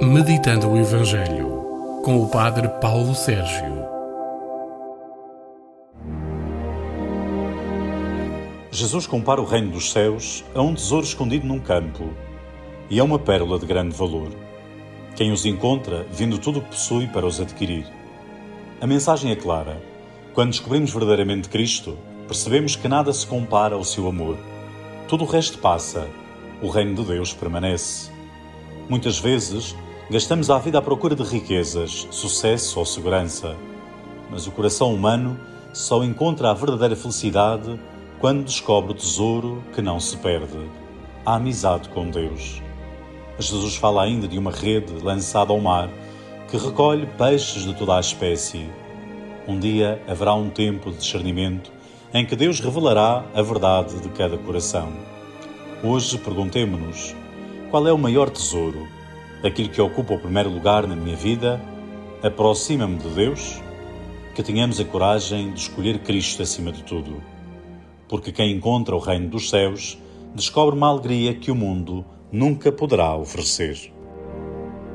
Meditando o Evangelho, com o Padre Paulo Sérgio. Jesus compara o reino dos céus a um tesouro escondido num campo e a uma pérola de grande valor. Quem os encontra, vende tudo o que possui para os adquirir. A mensagem é clara. Quando descobrimos verdadeiramente Cristo, percebemos que nada se compara ao seu amor. Tudo o resto passa, o reino de Deus permanece. Muitas vezes, gastamos a vida à procura de riquezas, sucesso ou segurança. Mas o coração humano só encontra a verdadeira felicidade quando descobre o tesouro que não se perde, a amizade com Deus. Jesus fala ainda de uma rede lançada ao mar que recolhe peixes de toda a espécie. Um dia haverá um tempo de discernimento em que Deus revelará a verdade de cada coração. Hoje perguntemo-nos: qual é o maior tesouro? Aquilo que ocupa o primeiro lugar na minha vida? Aproxima-me de Deus? Que tenhamos a coragem de escolher Cristo acima de tudo. Porque quem encontra o reino dos céus descobre uma alegria que o mundo nunca poderá oferecer.